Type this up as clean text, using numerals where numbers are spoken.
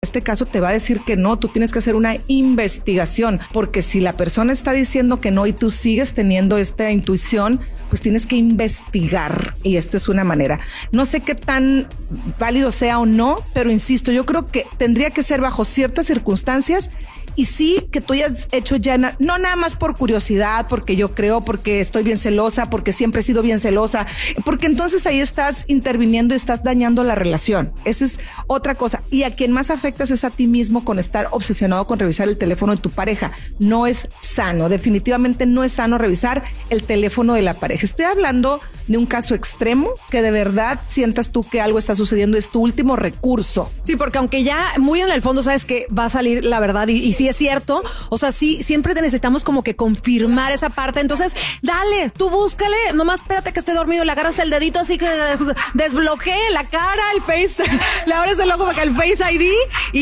este caso te va a decir que no. Tú tienes que hacer una investigación, porque si la persona está diciendo que no y tú sigues teniendo esta intuición, pues tienes que investigar, y esta es una manera. No sé qué tan válido sea o no, pero insisto, yo creo que tendría que ser bajo ciertas circunstancias. Y sí, que tú hayas hecho ya, no nada más por curiosidad, porque yo creo, porque estoy bien celosa, porque siempre he sido bien celosa, porque entonces ahí estás interviniendo y estás dañando la relación. Esa es otra cosa. Y a quien más afectas es a ti mismo con estar obsesionado con revisar el teléfono de tu pareja. No es sano, definitivamente no es sano revisar el teléfono de la pareja. Estoy hablando de un caso extremo que de verdad sientas tú que algo está sucediendo, es tu último recurso. Sí, porque aunque ya muy en el fondo sabes que va a salir la verdad y sí es cierto, o sea, sí, siempre te necesitamos como que confirmar esa parte. Entonces, dale, tú búscale, nomás espérate que esté dormido, le agarras el dedito así que desbloquee la cara, el face, le abres el ojo para que el Face ID y